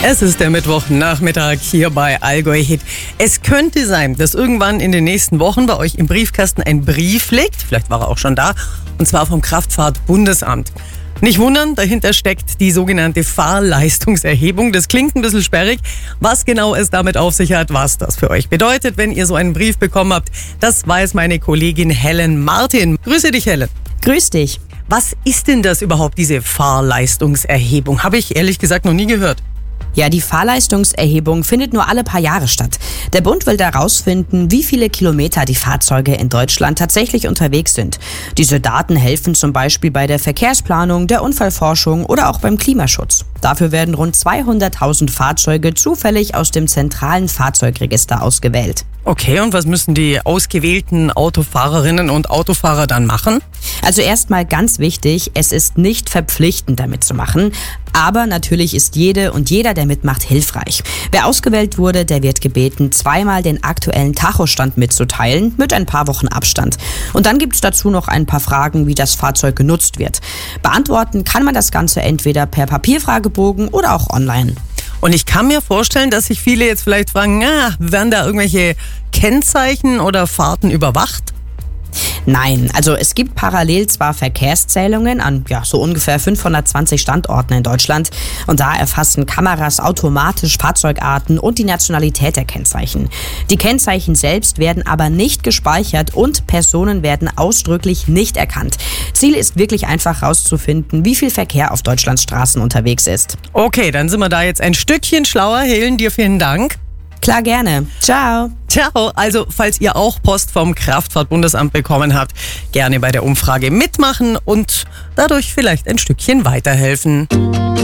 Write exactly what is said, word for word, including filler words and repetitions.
Es ist der Mittwochnachmittag hier bei Allgäu Hit. Es könnte sein, dass irgendwann in den nächsten Wochen bei euch im Briefkasten ein Brief liegt, vielleicht war er auch schon da, und zwar vom Kraftfahrtbundesamt. Nicht wundern, dahinter steckt die sogenannte Fahrleistungserhebung. Das klingt ein bisschen sperrig. Was genau es damit auf sich hat, was das für euch bedeutet, wenn ihr so einen Brief bekommen habt, das weiß meine Kollegin Helen Martin. Grüße dich, Helen. Grüß dich. Was ist denn das überhaupt, diese Fahrleistungserhebung? Habe ich ehrlich gesagt noch nie gehört. Ja, die Fahrleistungserhebung findet nur alle paar Jahre statt. Der Bund will herausfinden, wie viele Kilometer die Fahrzeuge in Deutschland tatsächlich unterwegs sind. Diese Daten helfen zum Beispiel bei der Verkehrsplanung, der Unfallforschung oder auch beim Klimaschutz. Dafür werden rund zweihunderttausend Fahrzeuge zufällig aus dem zentralen Fahrzeugregister ausgewählt. Okay, und was müssen die ausgewählten Autofahrerinnen und Autofahrer dann machen? Also erstmal ganz wichtig, es ist nicht verpflichtend, damit zu machen. Aber natürlich ist jede und jeder, der mitmacht, hilfreich. Wer ausgewählt wurde, der wird gebeten, zweimal den aktuellen Tachostand mitzuteilen, mit ein paar Wochen Abstand. Und dann gibt es dazu noch ein paar Fragen, wie das Fahrzeug genutzt wird. Beantworten kann man das Ganze entweder per Papierfragebogen oder auch online. Und ich kann mir vorstellen, dass sich viele jetzt vielleicht fragen, ah, werden da irgendwelche Kennzeichen oder Fahrten überwacht? Nein, also es gibt parallel zwar Verkehrszählungen an ja, so ungefähr fünfhundertzwanzig Standorten in Deutschland und da erfassen Kameras automatisch Fahrzeugarten und die Nationalität der Kennzeichen. Die Kennzeichen selbst werden aber nicht gespeichert und Personen werden ausdrücklich nicht erkannt. Ziel ist wirklich einfach herauszufinden, wie viel Verkehr auf Deutschlands Straßen unterwegs ist. Okay, dann sind wir da jetzt ein Stückchen schlauer. Helen, dir vielen Dank. Klar, gerne. Ciao. Ciao. Also, falls ihr auch Post vom Kraftfahrtbundesamt bekommen habt, gerne bei der Umfrage mitmachen und dadurch vielleicht ein Stückchen weiterhelfen.